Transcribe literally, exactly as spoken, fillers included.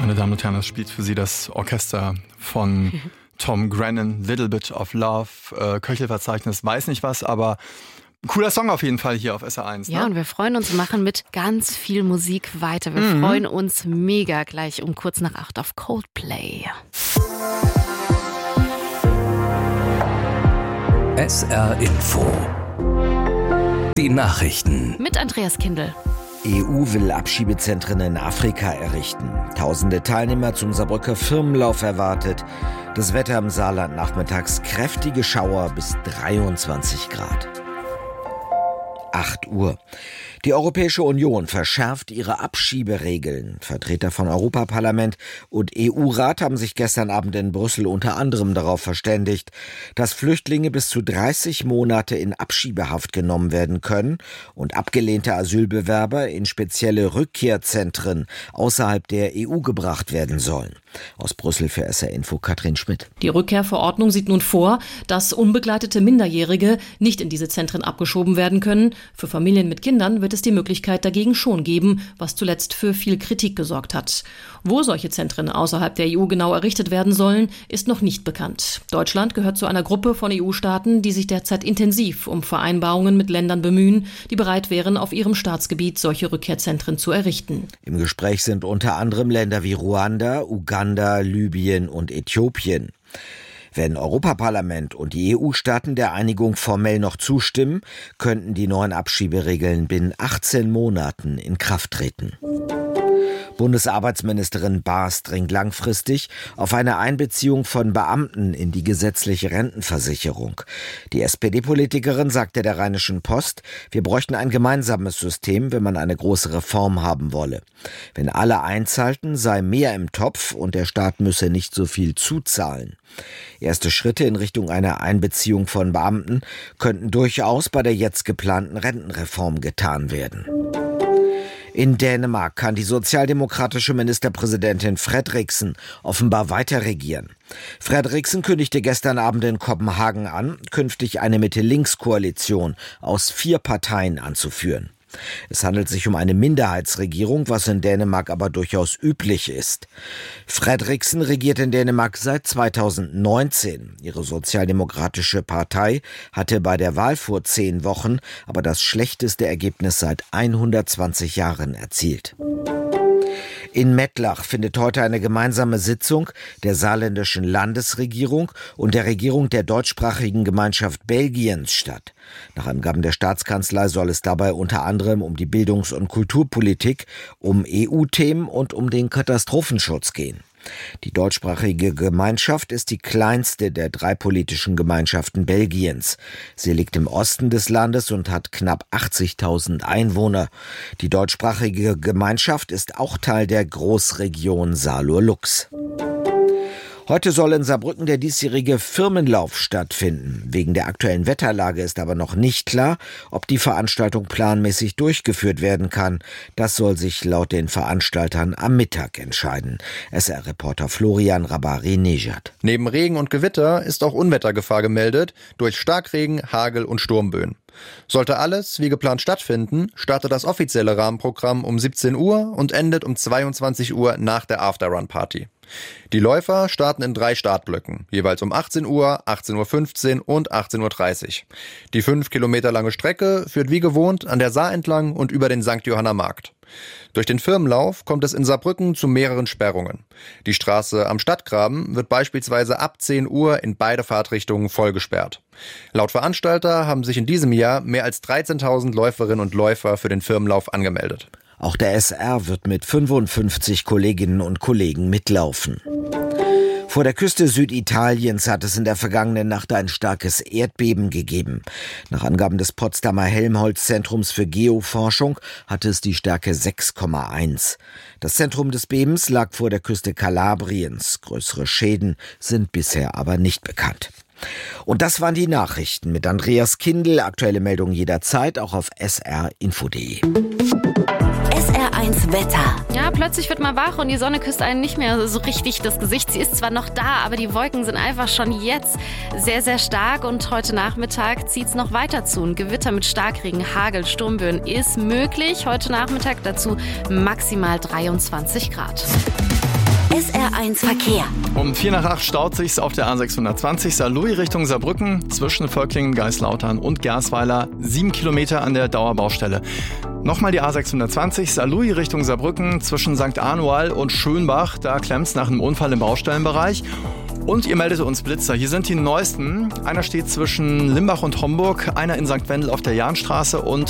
Meine Damen und Herren, das spielt für Sie das Orchester von Tom Grennan, Little Bit of Love, äh, Köchelverzeichnis, weiß nicht was, aber ein cooler Song auf jeden Fall hier auf S R eins. Ne? Ja, und wir freuen uns und machen mit ganz viel Musik weiter. Wir Mhm. freuen uns mega gleich um kurz nach acht auf Coldplay. S R Info. Die Nachrichten. Mit Andreas Kindl. E U will Abschiebezentren in Afrika errichten. Tausende Teilnehmer zum Saarbrücker Firmenlauf erwartet. Das Wetter im Saarland nachmittags kräftige Schauer bis dreiundzwanzig Grad. acht Uhr. Die Europäische Union verschärft ihre Abschieberegeln. Vertreter von Europaparlament und E U-Rat haben sich gestern Abend in Brüssel unter anderem darauf verständigt, dass Flüchtlinge bis zu dreißig Monate in Abschiebehaft genommen werden können und abgelehnte Asylbewerber in spezielle Rückkehrzentren außerhalb der E U gebracht werden sollen. Aus Brüssel für S R Info Katrin Schmidt. Die Rückkehrverordnung sieht nun vor, dass unbegleitete Minderjährige nicht in diese Zentren abgeschoben werden können. Für Familien mit Kindern wird es die Möglichkeit dagegen schon geben, was zuletzt für viel Kritik gesorgt hat. Wo solche Zentren außerhalb der E U genau errichtet werden sollen, ist noch nicht bekannt. Deutschland gehört zu einer Gruppe von E U-Staaten, die sich derzeit intensiv um Vereinbarungen mit Ländern bemühen, die bereit wären, auf ihrem Staatsgebiet solche Rückkehrzentren zu errichten. Im Gespräch sind unter anderem Länder wie Ruanda, Uganda, Libyen und Äthiopien. Wenn Europaparlament und die E U-Staaten der Einigung formell noch zustimmen, könnten die neuen Abschieberegeln binnen achtzehn Monaten in Kraft treten. Bundesarbeitsministerin Baas dringt langfristig auf eine Einbeziehung von Beamten in die gesetzliche Rentenversicherung. Die S P D-Politikerin sagte der Rheinischen Post, wir bräuchten ein gemeinsames System, wenn man eine große Reform haben wolle. Wenn alle einzahlten, sei mehr im Topf und der Staat müsse nicht so viel zuzahlen. Erste Schritte in Richtung einer Einbeziehung von Beamten könnten durchaus bei der jetzt geplanten Rentenreform getan werden. In Dänemark kann die sozialdemokratische Ministerpräsidentin Frederiksen offenbar weiter regieren. Frederiksen kündigte gestern Abend in Kopenhagen an, künftig eine Mitte-Links-Koalition aus vier Parteien anzuführen. Es handelt sich um eine Minderheitsregierung, was in Dänemark aber durchaus üblich ist. Frederiksen regiert in Dänemark seit zweitausendneunzehn. Ihre sozialdemokratische Partei hatte bei der Wahl vor zehn Wochen aber das schlechteste Ergebnis seit hundertzwanzig Jahren erzielt. In Mettlach findet heute eine gemeinsame Sitzung der saarländischen Landesregierung und der Regierung der deutschsprachigen Gemeinschaft Belgiens statt. Nach Angaben der Staatskanzlei soll es dabei unter anderem um die Bildungs- und Kulturpolitik, um E U-Themen und um den Katastrophenschutz gehen. Die deutschsprachige Gemeinschaft ist die kleinste der drei politischen Gemeinschaften Belgiens. Sie liegt im Osten des Landes und hat knapp achtzigtausend Einwohner. Die deutschsprachige Gemeinschaft ist auch Teil der Großregion Saarlur-Lux. Heute soll in Saarbrücken der diesjährige Firmenlauf stattfinden. Wegen der aktuellen Wetterlage ist aber noch nicht klar, ob die Veranstaltung planmäßig durchgeführt werden kann. Das soll sich laut den Veranstaltern am Mittag entscheiden. S R-Reporter Florian Rabari-Nejad. Neben Regen und Gewitter ist auch Unwettergefahr gemeldet durch Starkregen, Hagel und Sturmböen. Sollte alles wie geplant stattfinden, startet das offizielle Rahmenprogramm um siebzehn Uhr und endet um zweiundzwanzig Uhr nach der Afterrun-Party. Die Läufer starten in drei Startblöcken, jeweils um achtzehn Uhr, achtzehn Uhr fünfzehn und achtzehn Uhr dreißig. Die fünf Kilometer lange Strecke führt wie gewohnt an der Saar entlang und über den Sankt Johanner Markt. Durch den Firmenlauf kommt es in Saarbrücken zu mehreren Sperrungen. Die Straße am Stadtgraben wird beispielsweise ab zehn Uhr in beide Fahrtrichtungen voll gesperrt. Laut Veranstalter haben sich in diesem Jahr mehr als dreizehntausend Läuferinnen und Läufer für den Firmenlauf angemeldet. Auch der S R wird mit fünfundfünfzig Kolleginnen und Kollegen mitlaufen. Vor der Küste Süditaliens hat es in der vergangenen Nacht ein starkes Erdbeben gegeben. Nach Angaben des Potsdamer Helmholtz-Zentrums für Geoforschung hatte es die Stärke sechs Komma eins. Das Zentrum des Bebens lag vor der Küste Kalabriens. Größere Schäden sind bisher aber nicht bekannt. Und das waren die Nachrichten mit Andreas Kindl. Aktuelle Meldungen jederzeit auch auf s r info punkt d e. S R eins Wetter. Ja, plötzlich wird man wach und die Sonne küsst einen nicht mehr so richtig das Gesicht. Sie ist zwar noch da, aber die Wolken sind einfach schon jetzt sehr, sehr stark und heute Nachmittag zieht es noch weiter zu. Ein Gewitter mit Starkregen, Hagel, Sturmböen ist möglich. Heute Nachmittag dazu maximal dreiundzwanzig Grad. S R eins Verkehr. Um vier nach acht staut sich's auf der A sechshundertzwanzig Saarlouis Richtung Saarbrücken zwischen Völklingen, Geislautern und Gersweiler. Sieben Kilometer an der Dauerbaustelle. Nochmal die A sechshundertzwanzig Saarlouis Richtung Saarbrücken zwischen Sankt Anual und Schönbach. Da klemmt's nach einem Unfall im Baustellenbereich. Und ihr meldet uns Blitzer. Hier sind die neuesten. Einer steht zwischen Limbach und Homburg, einer in Sankt Wendel auf der Jahnstraße und